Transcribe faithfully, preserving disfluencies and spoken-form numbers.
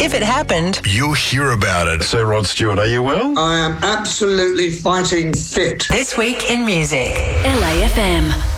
If it happened, you'll hear about it. Sir Rod Stewart, are you well? I am absolutely fighting fit. This Week in Music. L A F M.